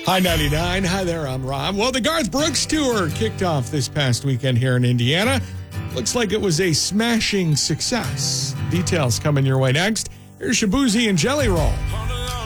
Hi, 99. Hi there, I'm Rob. Well, the Garth Brooks Tour kicked off this past weekend here in Indiana. Looks like it was a smashing success. Details coming your way next. Here's Shaboozey and Jelly Roll.